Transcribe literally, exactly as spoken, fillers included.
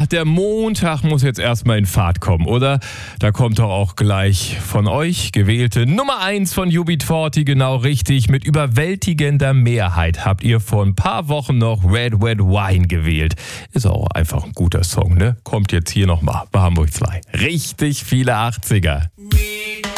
der Montag muss jetzt erstmal in Fahrt kommen, oder? Da kommt doch auch gleich von euch gewählte Nummer eins von U B vierzig, genau richtig. Mit überwältigender Mehrheit habt ihr vor ein paar Wochen noch Red Red Wine gewählt. Ist auch einfach ein guter Song, ne? Kommt jetzt hier nochmal bei Hamburg zwei. Richtig viele achtziger.